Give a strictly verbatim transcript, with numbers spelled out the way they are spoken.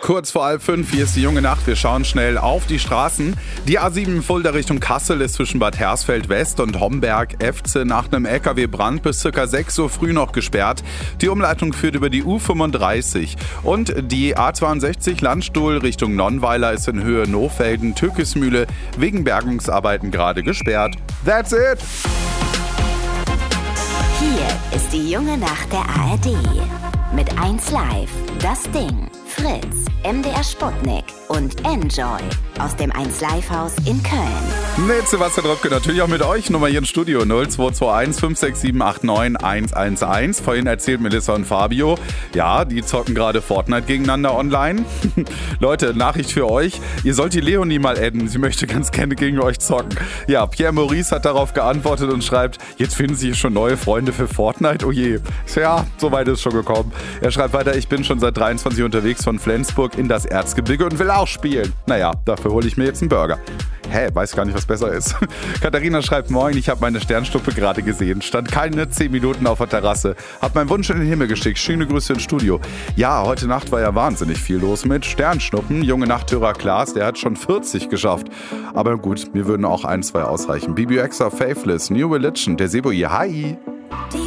Kurz vor halb fünf, hier ist die junge Nacht. Wir schauen schnell auf die Straßen. Die A sieben Fulda Richtung Kassel ist zwischen Bad Hersfeld West und Homberg-Efze nach einem L K W-Brand bis ca. sechs Uhr früh noch gesperrt. Die Umleitung führt über die U fünfunddreißig. Und die A zweiundsechzig Landstuhl Richtung Nonnweiler ist in Höhe Nohfelden-Tückesmühle wegen Bergungsarbeiten gerade gesperrt. That's it! Hier ist die junge Nacht der A R D. Mit eins Live, das Ding, Fritz, M D R Sputnik und Enjoy aus dem eins Live Haus in Köln. Mit Sebastian Dröpke, natürlich auch mit euch. Nummer hier im Studio null zwei zwei eins fünf sechs sieben acht neun eins eins eins. Vorhin erzählt Melissa und Fabio, ja, die zocken gerade Fortnite gegeneinander online. Leute, Nachricht für euch. Ihr sollt die Leonie mal adden. Sie möchte ganz gerne gegen euch zocken. Ja, Pierre Maurice hat darauf geantwortet und schreibt, jetzt finden sich schon neue Freunde für Fortnite. Oh je. Ja, so weit ist schon gekommen. Er schreibt weiter, ich bin schon seit dreiundzwanzig Uhr unterwegs von Flensburg in das Erzgebirge und will auch spielen. Naja, dafür hole ich mir jetzt einen Burger. Hä, weiß gar nicht, was besser ist. Katharina schreibt, moin, ich habe meine Sternschnuppe gerade gesehen. Stand keine zehn Minuten auf der Terrasse. Hab meinen Wunsch in den Himmel geschickt. Schöne Grüße ins Studio. Ja, heute Nacht war ja wahnsinnig viel los mit Sternschnuppen. Junge Nachthörer Klaas, der hat schon vierzig geschafft. Aber gut, mir würden auch ein, zwei ausreichen. B B X Faithless, New Religion, der Sebo hier. Hi! Die